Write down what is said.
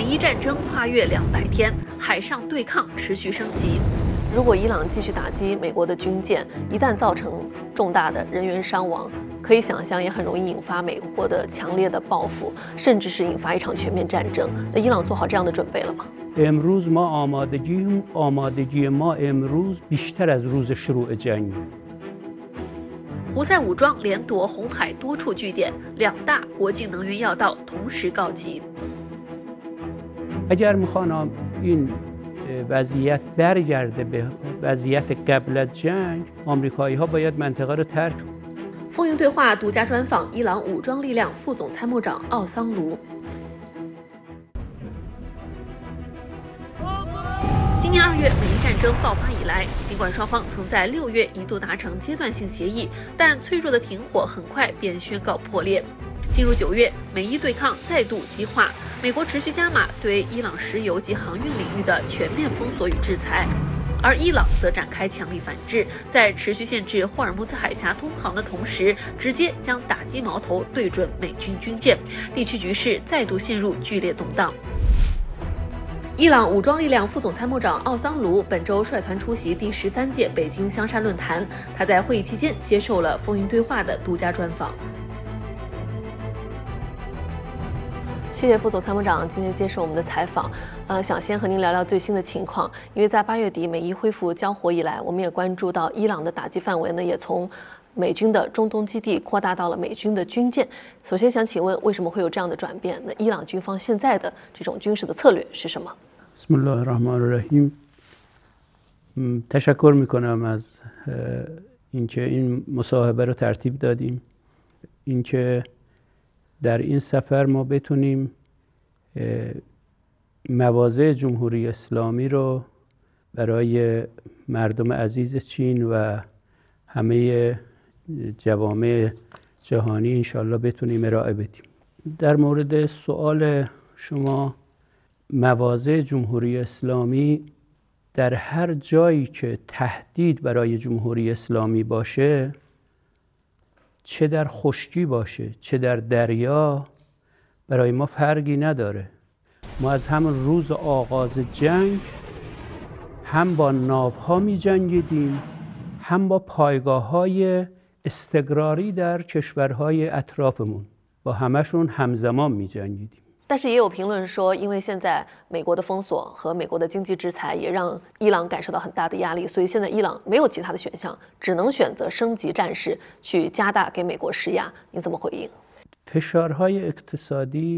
美伊战争跨越200天，海上对抗持续升级。 如果伊朗继续打击美国的军舰，一旦造成重大的人员伤亡，可以想象也很容易引发美国的强烈的报复，甚至是引发一场全面战争。那伊朗做好这样的准备了吗？ امروز ما آمادگی ما امروز بیشتر از روز شروع جنگ. 胡塞武装连夺红海多处据点，2大国际能源要道同时告急。 اگر میخوان این وضعیت برگرده به وضعیت قبل از جنگ، آمریکایی‌ها باید منطقه رو ترک کنند. 风云对话独家专访伊朗武装力量副总参谋长奥桑卢。今年2月美伊战争爆发以来，尽管双方曾在6月一度达成阶段性协议，但脆弱的停火很快便宣告破裂。进入9月，美伊对抗再度激化，美国持续加码对伊朗石油及航运领域的全面封锁与制裁。而伊朗则展开强力反制，在持续限制霍尔木兹海峡通航的同时，直接将打击矛头对准美军军舰，地区局势再度陷入剧烈动荡。伊朗武装力量副总参谋长奥桑卢本周率团出席第13届北京香山论坛，他在会议期间接受了风云对话的独家专访。 谢谢副总参谋长今天接受我们的采访。想先和您聊聊最新的情况，因为在8月底美伊恢复交火以来，我们也关注到伊朗的打击范围呢也从美军的中东基地扩大到了美军的军舰。首先想请问，为什么会有这样的转变？那伊朗军方现在的这种军事的策略是什么？ بسم الله الرحمن الرحیم. تشکر میکنم از اینکه این مصاحبه رو ترتیب دادیم. اینکه در این سفر ما بتونیم مواضع جمهوری اسلامی رو برای مردم عزیز چین و همه جوامع جهانی انشالله بتونیم ارائه بدیم. در مورد سوال شما، مواضع جمهوری اسلامی در هر جایی که تهدید برای جمهوری اسلامی باشه، چه در خشکی باشه چه در دریا، برای ما فرقی نداره. ما از همون روز آغاز جنگ هم با ناوها می جنگیدیم، هم با پایگاه‌های استقراری در کشورهای اطرافمون، با همشون همزمان می جنگیدیم. 但是也有评论说，因为现在美国的封锁和美国的经济制裁也让伊朗感受到很大的压力，所以现在伊朗没有其他的选项，只能选择升级战事，去加大给美国施压。您怎么回应？ فشارهای اقتصادی